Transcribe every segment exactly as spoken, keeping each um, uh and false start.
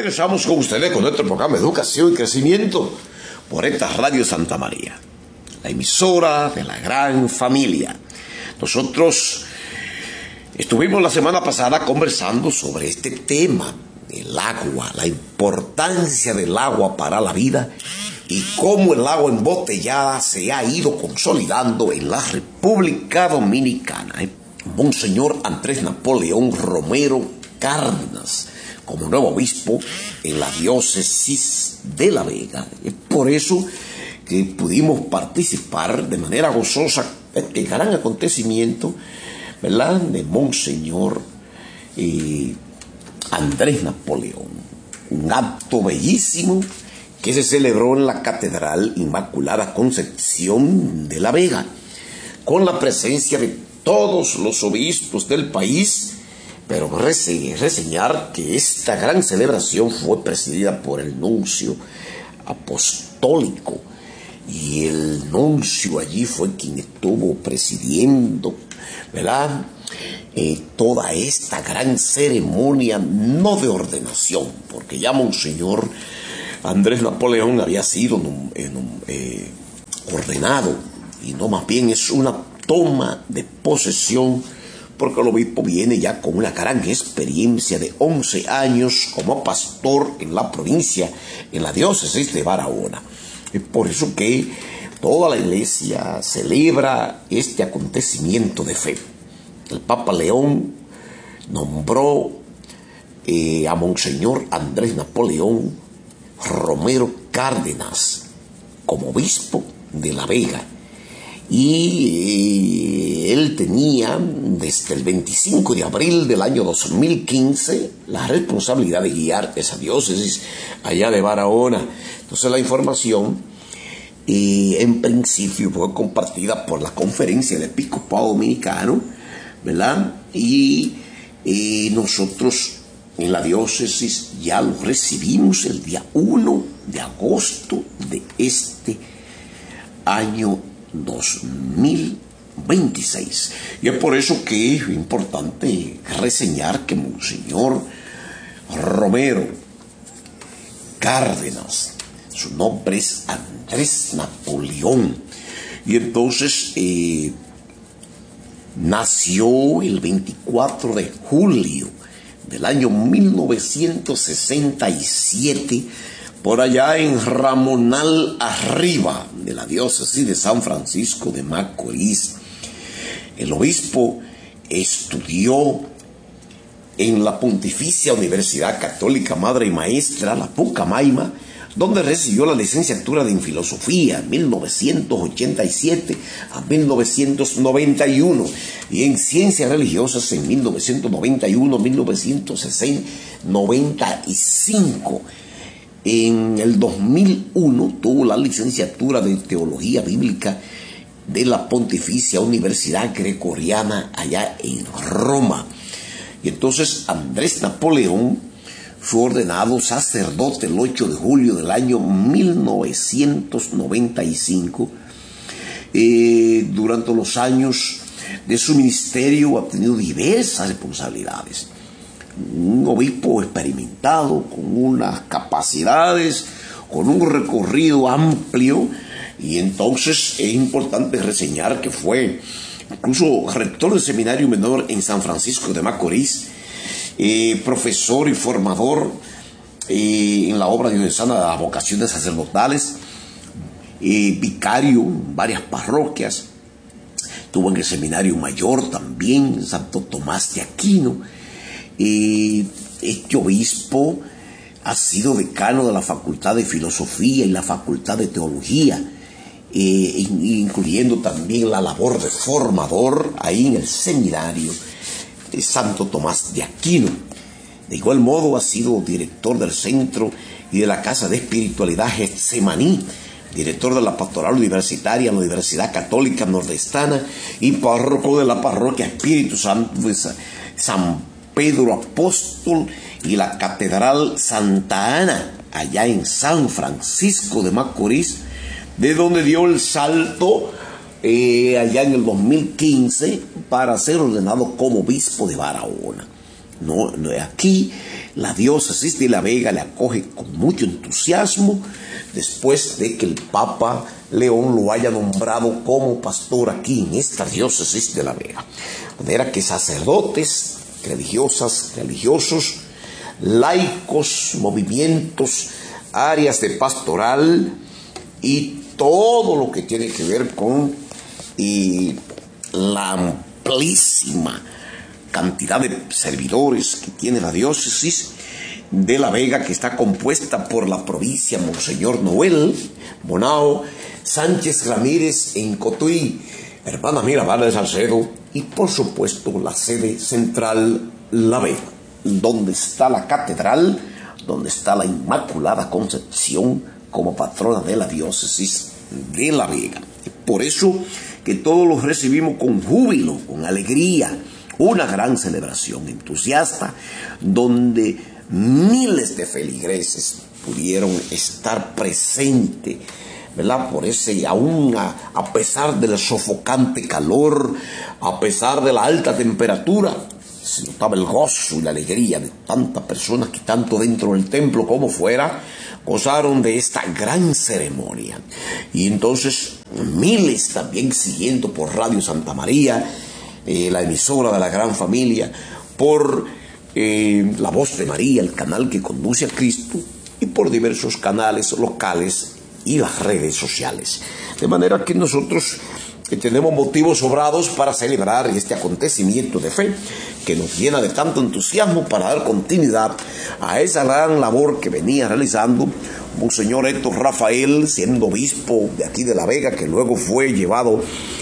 regresamos con ustedes con nuestro programa Educación y Crecimiento por esta Radio Santa María, la emisora de la gran familia. Nosotros estuvimos la semana pasada conversando sobre este tema, el agua, la importancia del agua para la vida y cómo el agua embotellada se ha ido consolidando en la República Dominicana. Monseñor Andrés Napoleón Romero Cárdenas, como nuevo obispo en la diócesis de La Vega. Es por eso que pudimos participar de manera gozosa en este gran acontecimiento, ¿verdad?, de Monseñor eh, Andrés Napoleón. Un acto bellísimo que se celebró en la Catedral Inmaculada Concepción de La Vega, con la presencia de todos los obispos del país. Pero rese- reseñar que esta gran celebración fue presidida por el nuncio apostólico, y el nuncio allí fue quien estuvo presidiendo, ¿verdad?, eh, toda esta gran ceremonia, no de ordenación, porque ya Monseñor Andrés Napoleón había sido num- eh, num- eh, ordenado, y no, más bien es una toma de posesión, porque el obispo viene ya con una gran experiencia de once años como pastor en la provincia, en la diócesis de Barahona. Es por eso que toda la iglesia celebra este acontecimiento de fe. El Papa León nombró eh, a Monseñor Andrés Napoleón Romero Cárdenas como obispo de La Vega. Y eh, él tenía desde el veinticinco de abril del año dos mil quince la responsabilidad de guiar esa diócesis allá de Barahona. Entonces la información eh, en principio fue compartida por la Conferencia del Episcopado Dominicano, ¿verdad? Y eh, nosotros en la diócesis ya lo recibimos el día uno de agosto de este año dos mil veintiséis. Y es por eso que es importante reseñar que Monseñor Romero Cárdenas, su nombre es Andrés Napoleón, y entonces eh, nació el veinticuatro de julio del año mil novecientos sesenta y siete, por allá en Ramonal Arriba, de la diócesis de San Francisco de Macorís. El obispo estudió en la Pontificia Universidad Católica Madre y Maestra, la Pucamaima, donde recibió la licenciatura en Filosofía en mil novecientos ochenta y siete a mil novecientos noventa y uno, y en Ciencias Religiosas en mil novecientos noventa y uno a mil novecientos noventa y cinco. En el dos mil uno tuvo la licenciatura de Teología Bíblica de la Pontificia Universidad Gregoriana allá en Roma. Y entonces Andrés Napoleón fue ordenado sacerdote el ocho de julio del año mil novecientos noventa y cinco. Eh, durante los años de su ministerio ha tenido diversas responsabilidades. Un obispo experimentado, con unas capacidades, con un recorrido amplio, y entonces es importante reseñar que fue incluso rector del seminario menor en San Francisco de Macorís, eh, profesor y formador eh, en la obra diocesana de las vocaciones sacerdotales, eh, vicario en varias parroquias, estuvo en el seminario mayor también, en Santo Tomás de Aquino. Eh, este obispo ha sido decano de la Facultad de Filosofía y la Facultad de Teología, eh, incluyendo también la labor de formador ahí en el seminario de Santo Tomás de Aquino. De igual modo ha sido director del Centro y de la Casa de Espiritualidad Getsemaní, director de la Pastoral Universitaria en la Universidad Católica Nordestana y párroco de la Parroquia Espíritu Santo de San Pedro Apóstol y la Catedral Santa Ana, allá en San Francisco de Macorís, de donde dio el salto eh, allá en el dos mil quince para ser ordenado como obispo de Barahona. No, no, aquí la diócesis de La Vega le acoge con mucho entusiasmo después de que el Papa León lo haya nombrado como pastor aquí en esta diócesis de La Vega. De manera que sacerdotes, religiosas, religiosos, laicos, movimientos, áreas de pastoral y todo lo que tiene que ver con y la amplísima cantidad de servidores que tiene la diócesis de La Vega, que está compuesta por la provincia Monseñor Noel Bonao Sánchez Ramírez en Cotuí, hermana Mirabal de Salcedo y por supuesto la sede central La Vega, donde está la catedral, donde está la Inmaculada Concepción como patrona de la diócesis de La Vega. Por eso que todos los recibimos con júbilo, con alegría, una gran celebración entusiasta donde miles de feligreses pudieron estar presentes, ¿verdad? Por ese, aún a, a pesar del sofocante calor, a pesar de la alta temperatura, se notaba el gozo y la alegría de tantas personas que tanto dentro del templo como fuera gozaron de esta gran ceremonia. Y entonces miles también siguiendo por Radio Santa María, eh, la emisora de la gran familia, por eh, La Voz de María, el canal que conduce a Cristo, y por diversos canales locales y las redes sociales. De manera que nosotros que tenemos motivos sobrados para celebrar este acontecimiento de fe que nos llena de tanto entusiasmo para dar continuidad a esa gran labor que venía realizando Monseñor Héctor Rafael, siendo obispo de aquí de La Vega, que luego fue llevado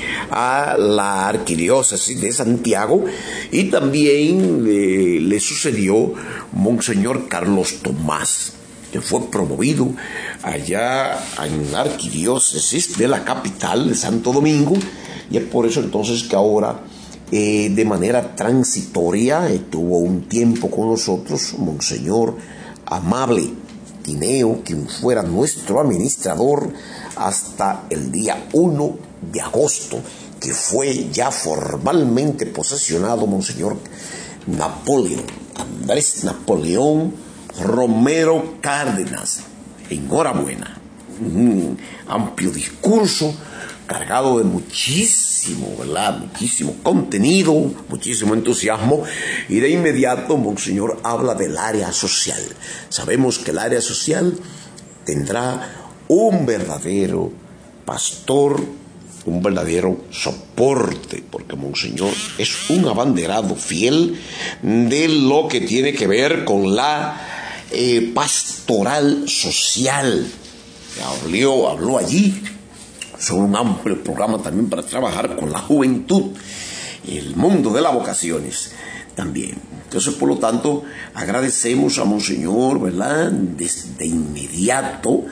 a la arquidiócesis de Santiago, y también eh, le sucedió Monseñor Carlos Tomás, que fue promovido allá en la arquidiócesis de la capital de Santo Domingo, y es por eso entonces que ahora eh, de manera transitoria estuvo un tiempo con nosotros Monseñor Amable Tineo, quien fuera nuestro administrador hasta el día uno de agosto, que fue ya formalmente posesionado Monseñor Napoleón, Andrés Napoleón Romero Cárdenas. Enhorabuena. Un amplio discurso cargado de muchísimo, ¿verdad? Muchísimo contenido, muchísimo entusiasmo, y de inmediato Monseñor habla del área social. Sabemos que el área social tendrá un verdadero pastor, un verdadero soporte, porque Monseñor es un abanderado fiel de lo que tiene que ver con la eh, pastoral social. Habló, habló allí sobre un amplio programa también para trabajar con la juventud, el mundo de las vocaciones también. Entonces, por lo tanto, agradecemos a Monseñor, ¿verdad? Desde inmediato.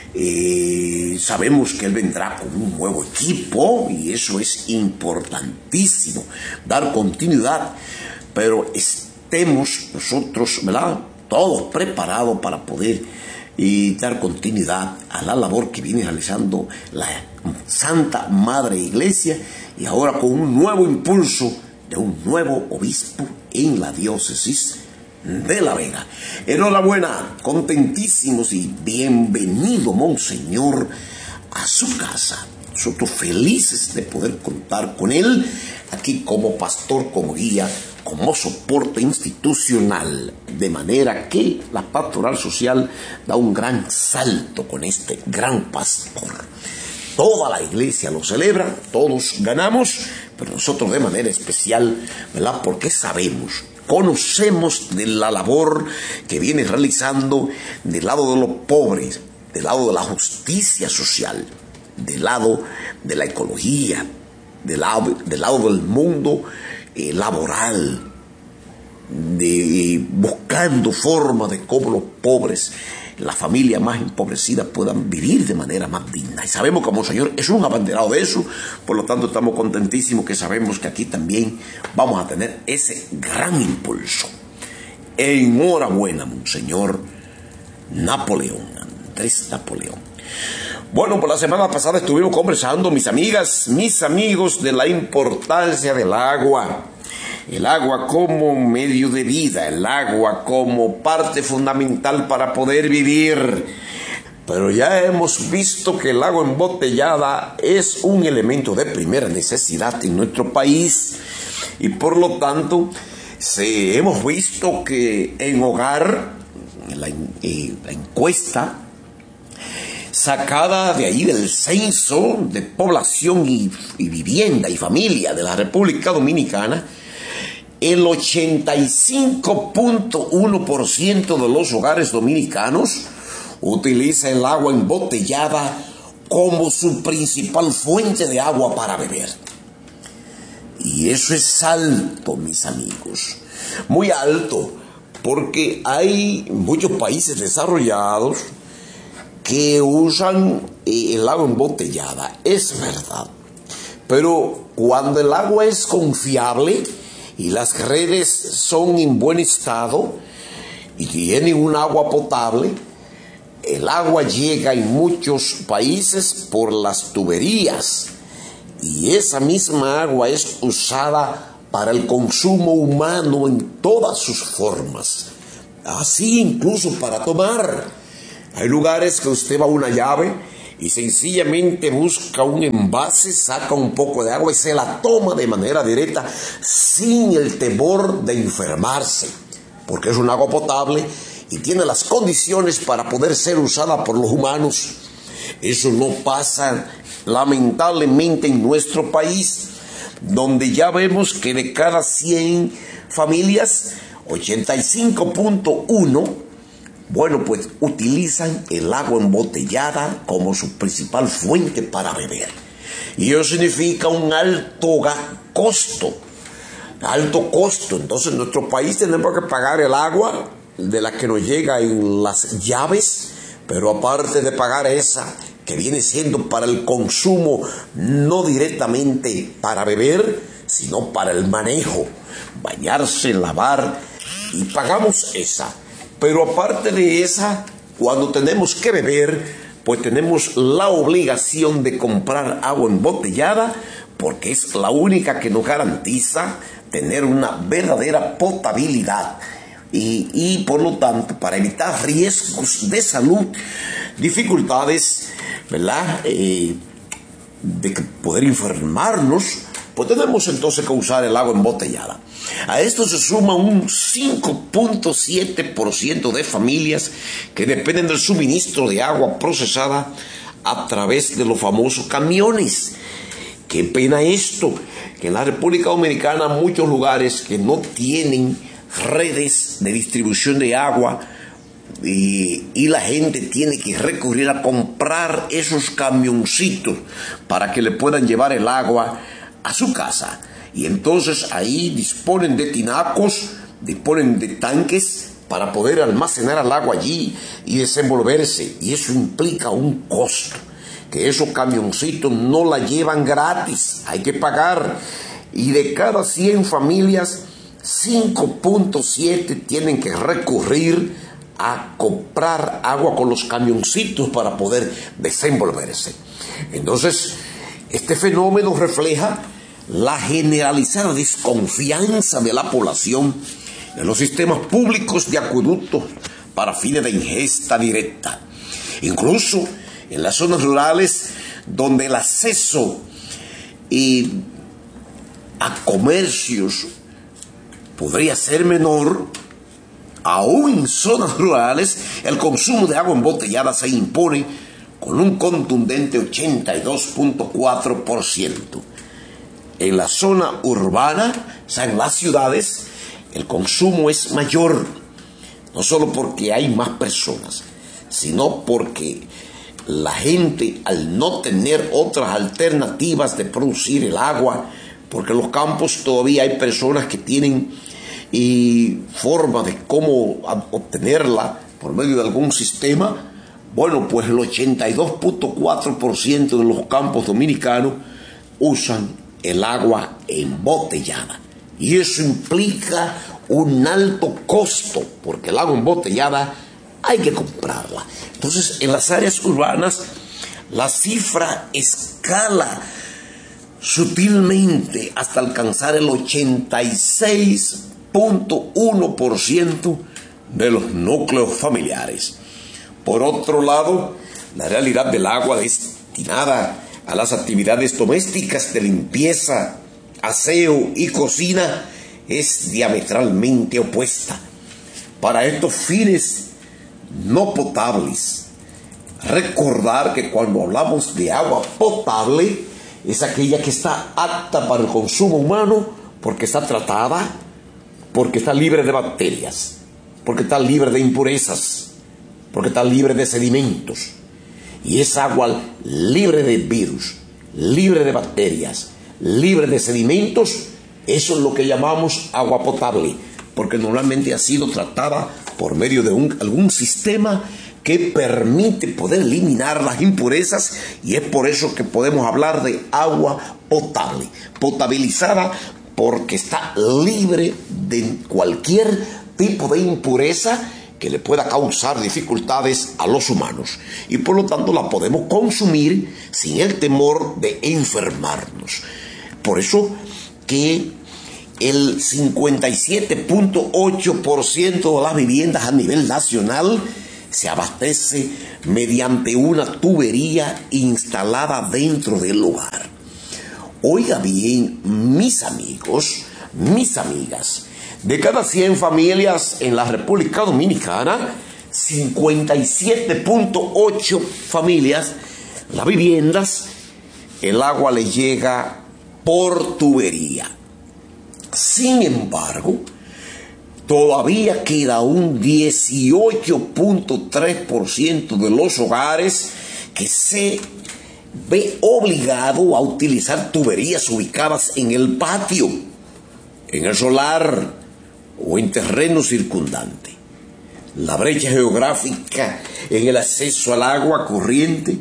Eh, sabemos que él vendrá con un nuevo equipo y eso es importantísimo, dar continuidad, pero estemos nosotros, ¿verdad?, todos preparados para poder y dar continuidad a la labor que viene realizando la Santa Madre Iglesia, y ahora con un nuevo impulso de un nuevo obispo en la diócesis de La Vega. Enhorabuena, contentísimos y bienvenido Monseñor a su casa. Nosotros felices de poder contar con él aquí como pastor, como guía, como soporte institucional, de manera que la pastoral social da un gran salto con este gran pastor. Toda la iglesia lo celebra, todos ganamos, pero nosotros de manera especial, ¿verdad? Porque sabemos, conocemos de la labor que viene realizando del lado de los pobres, del lado de la justicia social, del lado de la ecología, del lado, del, lado del mundo eh, laboral, de, buscando formas de cómo los pobres, las familias más empobrecidas puedan vivir de manera más digna. Y sabemos que Monseñor es un abanderado de eso, por lo tanto estamos contentísimos que sabemos que aquí también vamos a tener ese gran impulso. Enhorabuena, Monseñor Napoleón, Andrés Napoleón. Bueno, por la semana pasada estuvimos conversando, mis amigas, mis amigos, de la importancia del agua. el agua como medio de vida, el agua como parte fundamental para poder vivir. Pero ya hemos visto que el agua embotellada es un elemento de primera necesidad en nuestro país y por lo tanto se, hemos visto que en hogar, la, eh, la encuesta sacada de ahí del censo de población y, y vivienda y familia de la República Dominicana, el ochenta y cinco punto uno por ciento de los hogares dominicanos utiliza el agua embotellada como su principal fuente de agua para beber. Y eso es alto, mis amigos, muy alto, porque hay muchos países desarrollados que usan el agua embotellada, es verdad. Pero cuando el agua es confiable y las redes son en buen estado y tienen un agua potable, el agua llega en muchos países por las tuberías y esa misma agua es usada para el consumo humano en todas sus formas, así incluso para tomar. Hay lugares que usted va a una llave y sencillamente busca un envase, saca un poco de agua y se la toma de manera directa sin el temor de enfermarse, porque es un agua potable y tiene las condiciones para poder ser usada por los humanos. Eso no pasa lamentablemente en nuestro país, donde ya vemos que de cada cien familias, ochenta y cinco punto uno, bueno, pues utilizan el agua embotellada como su principal fuente para beber. Y eso significa un alto costo, alto costo. Entonces en nuestro país tenemos que pagar el agua de la que nos llega en las llaves, pero aparte de pagar esa que viene siendo para el consumo, no directamente para beber, sino para el manejo, bañarse, lavar, y pagamos esa. Pero aparte de esa, cuando tenemos que beber, pues tenemos la obligación de comprar agua embotellada, porque es la única que nos garantiza tener una verdadera potabilidad. Y, y por lo tanto, para evitar riesgos de salud, dificultades, ¿verdad?, Eh, de poder enfermarnos, pues tenemos entonces que usar el agua embotellada. A esto se suma un cinco punto siete por ciento de familias que dependen del suministro de agua procesada a través de los famosos camiones. Qué pena esto, que en la República Dominicana muchos lugares que no tienen redes de distribución de agua y, y la gente tiene que recurrir a comprar esos camioncitos para que le puedan llevar el agua a su casa. Y entonces ahí disponen de tinacos, disponen de tanques para poder almacenar el agua allí y desenvolverse. Y eso implica un costo, que esos camioncitos no la llevan gratis, hay que pagar. Y de cada cien familias, cinco punto siete tienen que recurrir a comprar agua con los camioncitos para poder desenvolverse. Entonces, este fenómeno refleja la generalizada desconfianza de la población en los sistemas públicos de acueductos para fines de ingesta directa. Incluso en las zonas rurales, donde el acceso eh, a comercios podría ser menor, aún en zonas rurales el consumo de agua embotellada se impone con un contundente ochenta y dos punto cuatro por ciento. En la zona urbana, o sea, en las ciudades, el consumo es mayor, no solo porque hay más personas, sino porque la gente, al no tener otras alternativas de producir el agua, porque en los campos todavía hay personas que tienen y forma de cómo obtenerla por medio de algún sistema, bueno, pues el ochenta y dos punto cuatro por ciento de los campos dominicanos usan el agua embotellada. Y eso implica un alto costo, porque el agua embotellada hay que comprarla. Entonces, en las áreas urbanas, la cifra escala sutilmente hasta alcanzar el ochenta y seis punto uno por ciento de los núcleos familiares. Por otro lado, la realidad del agua destinada a las actividades domésticas de limpieza, aseo y cocina es diametralmente opuesta. Para estos fines no potables, recordar que cuando hablamos de agua potable es aquella que está apta para el consumo humano porque está tratada, porque está libre de bacterias, porque está libre de impurezas, porque está libre de sedimentos. Y es agua libre de virus, libre de bacterias, libre de sedimentos. Eso es lo que llamamos agua potable, porque normalmente ha sido tratada por medio de un, algún sistema que permite poder eliminar las impurezas, y es por eso que podemos hablar de agua potable, potabilizada, porque está libre de cualquier tipo de impureza que le pueda causar dificultades a los humanos, y por lo tanto la podemos consumir sin el temor de enfermarnos. Por eso que el cincuenta y siete punto ocho por ciento de las viviendas a nivel nacional se abastece mediante una tubería instalada dentro del hogar. Oiga bien, mis amigos, mis amigas, de cada cien familias en la República Dominicana, cincuenta y siete punto ocho familias, las viviendas, el agua le llega por tubería. Sin embargo, todavía queda un dieciocho punto tres por ciento de los hogares que se ve obligado a utilizar tuberías ubicadas en el patio, en el solar o en terreno circundante. La brecha geográfica en el acceso al agua corriente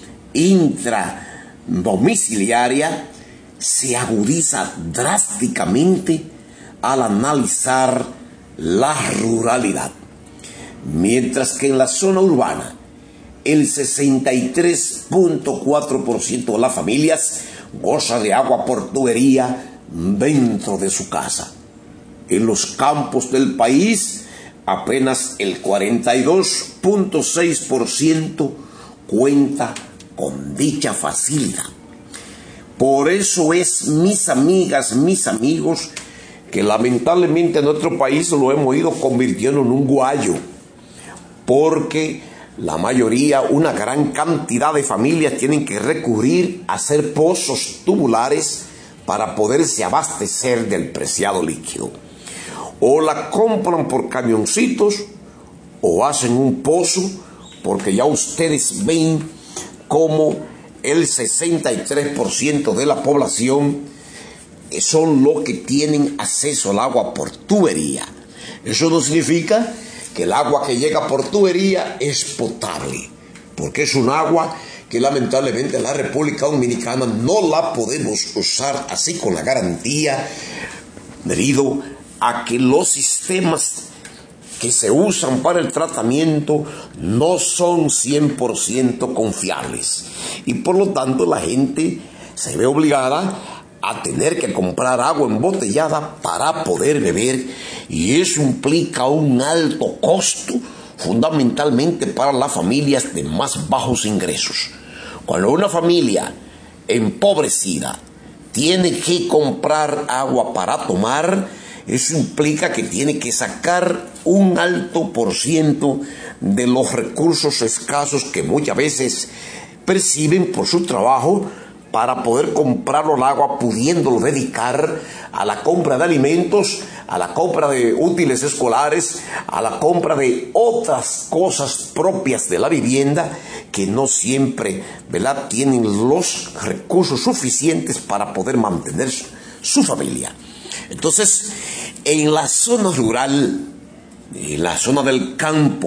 intradomiciliaria se agudiza drásticamente al analizar la ruralidad, mientras que en la zona urbana el sesenta y tres punto cuatro por ciento de las familias goza de agua por tubería dentro de su casa. En los campos del país, apenas el cuarenta y dos punto seis por ciento cuenta con dicha facilidad. Por eso es, mis amigas, mis amigos, que lamentablemente en nuestro país lo hemos ido convirtiendo en un guayo, porque la mayoría, una gran cantidad de familias tienen que recurrir a hacer pozos tubulares para poderse abastecer del preciado líquido. O la compran por camioncitos o hacen un pozo, porque ya ustedes ven cómo el sesenta y tres por ciento de la población son los que tienen acceso al agua por tubería. Eso no significa que el agua que llega por tubería es potable, porque es un agua que lamentablemente en la República Dominicana no la podemos usar así con la garantía, debido a que los sistemas que se usan para el tratamiento no son cien por ciento confiables, y por lo tanto la gente se ve obligada a tener que comprar agua embotellada para poder beber, y eso implica un alto costo, fundamentalmente para las familias de más bajos ingresos. Cuando una familia empobrecida tiene que comprar agua para tomar, eso implica que tiene que sacar un alto por ciento de los recursos escasos que muchas veces perciben por su trabajo para poder comprar el agua, pudiéndolo dedicar a la compra de alimentos, a la compra de útiles escolares, a la compra de otras cosas propias de la vivienda, que no siempre, ¿verdad?, tienen los recursos suficientes para poder mantener su familia. Entonces, en la zona rural, en la zona del campo,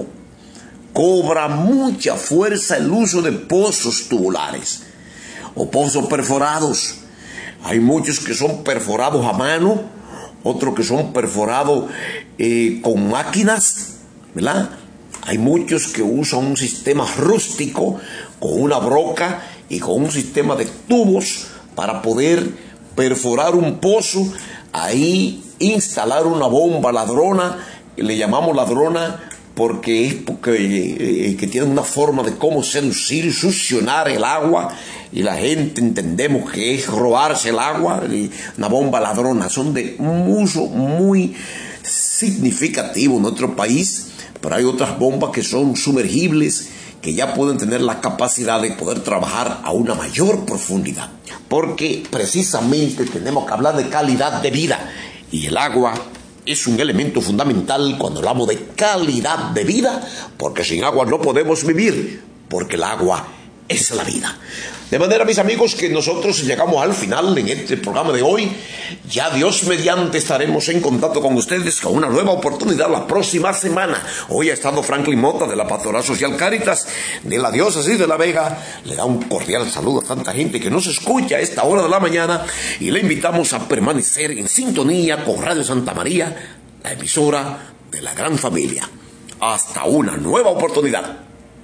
cobra mucha fuerza el uso de pozos tubulares o pozos perforados. Hay muchos que son perforados a mano, otros que son perforados eh, con máquinas, ¿verdad? Hay muchos que usan un sistema rústico con una broca y con un sistema de tubos para poder perforar un pozo, ahí instalar una bomba ladrona, le llamamos ladrona porque es porque, eh, que tiene una forma de cómo seducir y succionar el agua, y la gente entendemos que es robarse el agua. Una bomba ladrona son de un uso muy significativo en nuestro país, pero hay otras bombas que son sumergibles, que ya pueden tener la capacidad de poder trabajar a una mayor profundidad, porque precisamente tenemos que hablar de calidad de vida, y el agua es un elemento fundamental cuando hablamos de calidad de vida, porque sin agua no podemos vivir, porque el agua es la vida. De manera, mis amigos, que nosotros llegamos al final en este programa de hoy. Ya Dios mediante estaremos en contacto con ustedes con una nueva oportunidad la próxima semana. Hoy ha estado Franklin Mota de la Pastoral Social Cáritas de la Diócesis de La Vega. Le da un cordial saludo a tanta gente que nos escucha a esta hora de la mañana, y le invitamos a permanecer en sintonía con Radio Santa María, la emisora de la gran familia. Hasta una nueva oportunidad.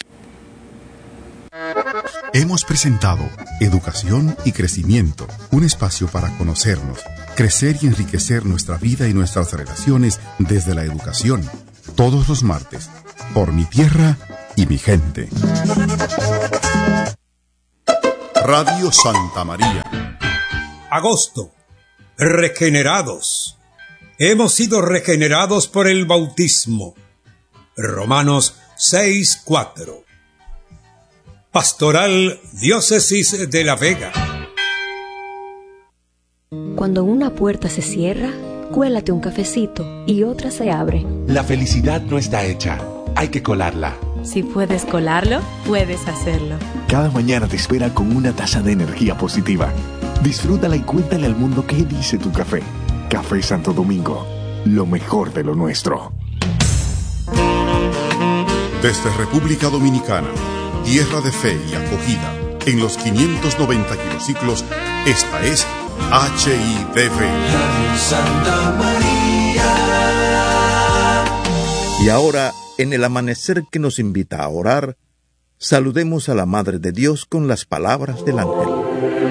Hemos presentado Educación y Crecimiento, un espacio para conocernos, crecer y enriquecer nuestra vida y nuestras relaciones desde la educación, todos los martes, por Mi Tierra y Mi Gente. Radio Santa María. Agosto. Regenerados. Hemos sido regenerados por el bautismo. Romanos seis cuatro. Pastoral Diócesis de La Vega. Cuando una puerta se cierra, cuélate un cafecito y otra se abre. La felicidad no está hecha, hay que colarla. Si puedes colarlo, puedes hacerlo. Cada mañana te espera con una taza de energía positiva. Disfrútala y cuéntale al mundo qué dice tu café. Café Santo Domingo, lo mejor de lo nuestro. Desde República Dominicana, tierra de fe y acogida, en los quinientos noventa kilociclos, esta es H I D V. Santa María. Y ahora, en el amanecer que nos invita a orar, saludemos a la Madre de Dios con las palabras del ángel.